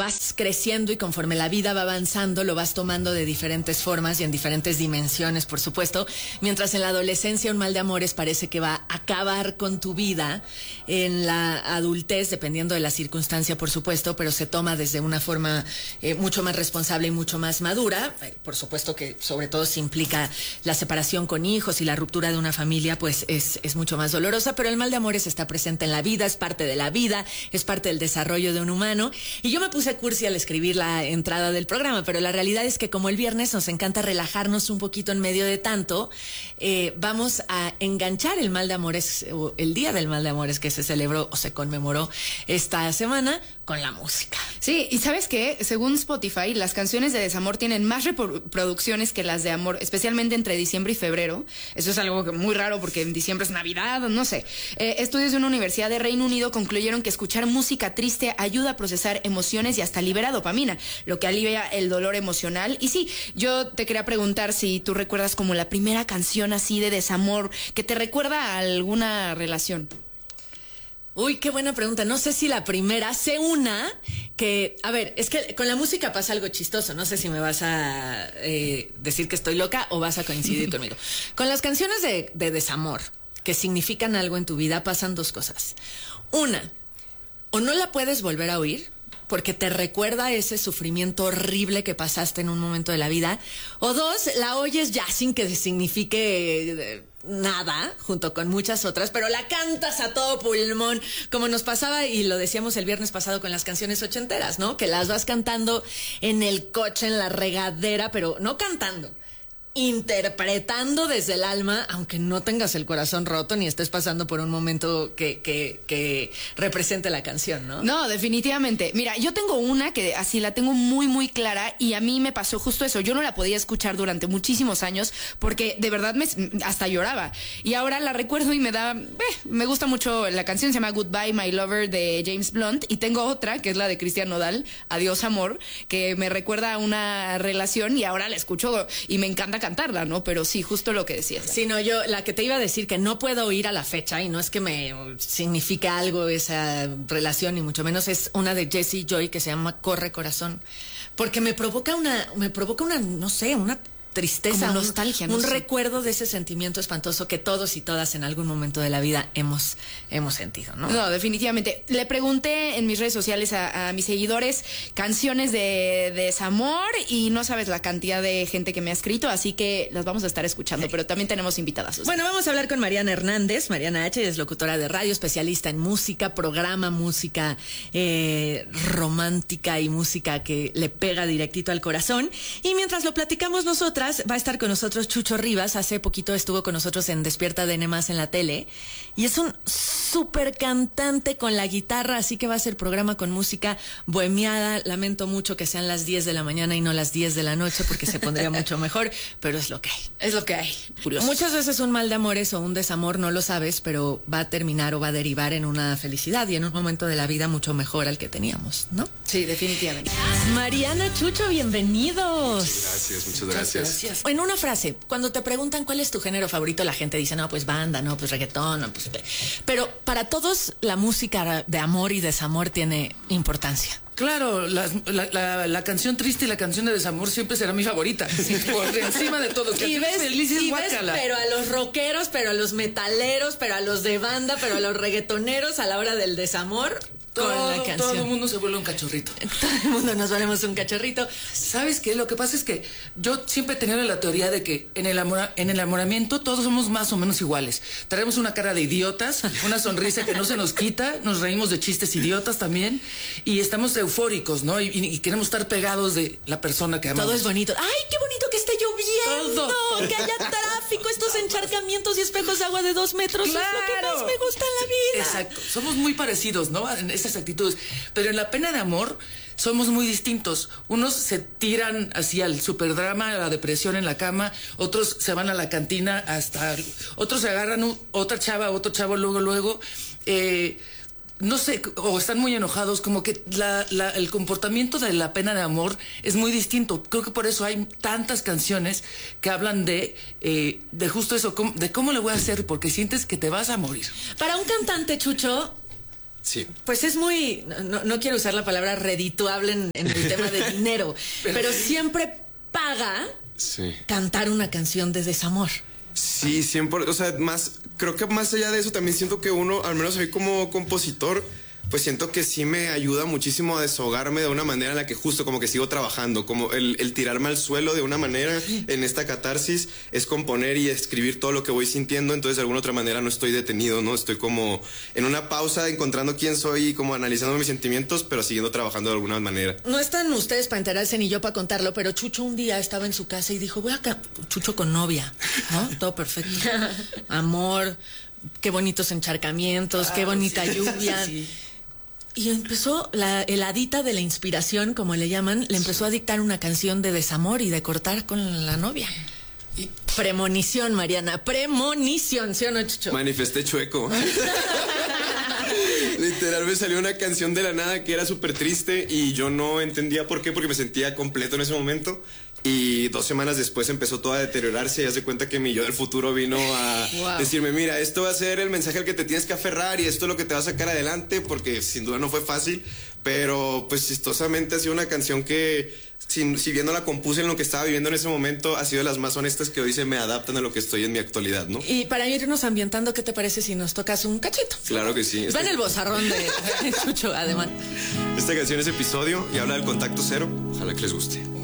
vas creciendo y conforme la vida va avanzando, lo vas tomando de diferentes formas y en diferentes dimensiones, por supuesto. Mientras en la adolescencia un mal de amores parece que va a acabar con tu vida, en la adultez, dependiendo de la circunstancia, por supuesto, pero se toma desde una forma mucho más responsable y mucho más madura. Por supuesto que sobre todo si implica la separación con hijos y la ruptura de una familia, pues es mucho más dolorosa, pero el mal de amores está presente en la vida, es parte de la vida, es parte del desarrollo de un humano. Y yo me puse cursi al escribir la entrada del programa, pero la realidad es que como el viernes nos encanta relajarnos un poquito en medio de tanto, vamos a enganchar el mal de amores, o el Día del Mal de Amores que se celebró o se conmemoró esta semana, con la música. Sí, y ¿sabes qué? Según Spotify, las canciones de desamor tienen más reproducciones que las de amor, especialmente entre diciembre y febrero. Eso es algo muy raro porque en diciembre es Navidad, no sé. Estudios de una universidad de Reino Unido concluyeron que escuchar música triste ayuda a procesar emociones y hasta libera dopamina, lo que alivia el dolor emocional. Y sí, yo te quería preguntar si tú recuerdas como la primera canción así de desamor que te recuerda a alguna relación. Uy, qué buena pregunta. No sé si la primera, sé una que, a ver, es que con la música pasa algo chistoso. No sé si me vas a decir que estoy loca o vas a coincidir conmigo. Con las canciones de desamor, que significan algo en tu vida, pasan dos cosas. Una, o no la puedes volver a oír, porque te recuerda ese sufrimiento horrible que pasaste en un momento de la vida. O dos, la oyes ya sin que signifique nada, junto con muchas otras, pero la cantas a todo pulmón, como nos pasaba, y lo decíamos el viernes pasado con las canciones ochenteras, ¿no? Que las vas cantando en el coche, en la regadera, pero no cantando, interpretando desde el alma, aunque no tengas el corazón roto ni estés pasando por un momento que represente la canción, ¿no? No, definitivamente. Mira, yo tengo una que así la tengo muy, muy clara y a mí me pasó justo eso. Yo no la podía escuchar durante muchísimos años porque de verdad hasta lloraba. Y ahora la recuerdo y me gusta mucho la canción, se llama Goodbye My Lover de James Blunt, y tengo otra que es la de Cristian Nodal, Adiós Amor, que me recuerda a una relación y ahora la escucho y me encanta cantarla, ¿no? Pero sí, justo lo que decías. Sí, no, yo la que te iba a decir que no puedo oír a la fecha, y no es que me signifique algo esa relación, ni mucho menos, es una de Jessie Joy que se llama Corre Corazón, porque me provoca una, no sé, una tristeza, como nostalgia, un recuerdo de ese sentimiento espantoso que todos y todas en algún momento de la vida hemos sentido, ¿no? No, definitivamente. Le pregunté en mis redes sociales a mis seguidores canciones de desamor y no sabes la cantidad de gente que me ha escrito, así que las vamos a estar escuchando, pero también tenemos invitadas. Bueno, vamos a hablar con Mariana Hernández. Mariana H. es locutora de radio, especialista en música, programa música romántica y música que le pega directito al corazón. Y mientras lo platicamos nosotras, va a estar con nosotros Chucho Rivas. Hace poquito estuvo con nosotros en Despierta de N+ en la tele, y es un súper cantante con la guitarra, así que va a ser programa con música bohemiada. Lamento mucho que sean las 10 de la mañana y no las 10 de la noche, porque se pondría mucho mejor, pero es lo que hay. Es lo que hay. Curioso. Muchas veces un mal de amores o un desamor no lo sabes, pero va a terminar o va a derivar en una felicidad y en un momento de la vida mucho mejor al que teníamos, ¿no? Sí, definitivamente. Mariana, Chucho, bienvenidos. Muchas gracias. En una frase, cuando te preguntan cuál es tu género favorito, la gente dice, no, pues banda, no, pues reggaetón, no, pues... Pero para todos la música de amor y desamor tiene importancia. Claro, la canción triste y la canción de desamor siempre será mi favorita. Por encima de todo. Y ves, pero a los rockeros, pero a los metaleros, pero a los de banda, pero a los reggaetoneros a la hora del desamor... Todo el mundo se vuelve un cachorrito. Todo el mundo nos volvemos un cachorrito. ¿Sabes qué? Lo que pasa es que yo siempre he tenido la teoría de que en el enamoramiento todos somos más o menos iguales. Traemos una cara de idiotas, una sonrisa que no se nos quita, nos reímos de chistes idiotas también, y estamos eufóricos, ¿no? Y queremos estar pegados de la persona que amamos. Todo es bonito. ¡Ay, qué bonito que esté lloviendo! Todo. Que haya tráfico, estos encharcamientos y espejos de agua de 2 metros. ¡Claro! Es lo que más me gusta en la vida. Exacto. Somos muy parecidos, ¿no? En esas actitudes. Pero en la pena de amor somos muy distintos. Unos se tiran hacia el superdrama, a la depresión en la cama, otros se van a la cantina otros se agarran otra chava, otro chavo luego, no sé, o están muy enojados, como que el comportamiento de la pena de amor es muy distinto. Creo que por eso hay tantas canciones que hablan de justo eso, de cómo le voy a hacer, porque sientes que te vas a morir. Para un cantante, Chucho, Sí. Pues es muy, no quiero usar la palabra redituable en el tema de dinero, pero siempre paga cantar una canción de desamor. Sí, 100%, o sea, creo que más allá de eso también siento que uno, al menos a mí como compositor, pues siento que sí me ayuda muchísimo a desahogarme de una manera en la que justo como que sigo trabajando, como el tirarme al suelo de una manera en esta catarsis es componer y escribir todo lo que voy sintiendo, entonces de alguna otra manera no estoy detenido, ¿no? Estoy como en una pausa encontrando quién soy y como analizando mis sentimientos, pero siguiendo trabajando de alguna manera. No están ustedes para enterarse ni yo para contarlo, pero Chucho un día estaba en su casa y dijo, Chucho con novia, ¿no? Todo perfecto. Amor, qué bonitos encharcamientos, qué bonita lluvia. Sí. Y empezó el hadita de la inspiración, como le llaman, le empezó a dictar una canción de desamor y de cortar con la novia. Y premonición, Mariana, premonición, ¿sí o no, Chucho? Manifesté chueco. Literal me salió una canción de la nada que era súper triste y yo no entendía por qué, porque me sentía completo en ese momento. Y 2 semanas después empezó todo a deteriorarse y hace cuenta que mi yo del futuro vino a decirme, mira, esto va a ser el mensaje al que te tienes que aferrar y esto es lo que te va a sacar adelante, porque sin duda no fue fácil, pero pues chistosamente ha sido una canción que, si bien no la compuse en lo que estaba viviendo en ese momento, ha sido de las más honestas que hoy se me adaptan a lo que estoy en mi actualidad, ¿no? Y para irnos ambientando, ¿qué te parece si nos tocas un cachito? Claro que sí. Va en el vozarrón de Chucho, además. Esta canción es Episodio y habla del contacto cero. Ojalá que les guste.